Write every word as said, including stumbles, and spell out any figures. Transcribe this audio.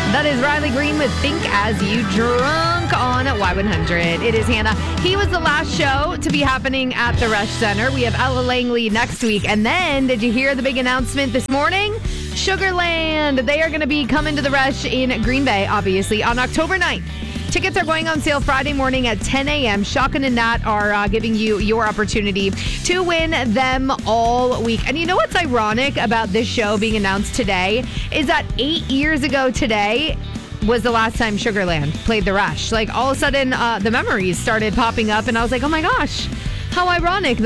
That is Riley Green with Think As You Drunk on Y one hundred. It is Hannah. He was the last show to be happening at the Rush Center. We have Ella Langley next week. And then, did you hear the big announcement this morning? Sugarland. They are going to be coming to the Rush in Green Bay, obviously, on October ninth. Tickets are going on sale Friday morning at ten a.m. Shotgun and Nat are uh, giving you your opportunity to win them all week. And you know what's ironic about this show being announced today is that eight years ago today was the last time Sugarland played the Rush. Like, all of a sudden, uh, the memories started popping up, and I was like, oh my gosh, how ironic.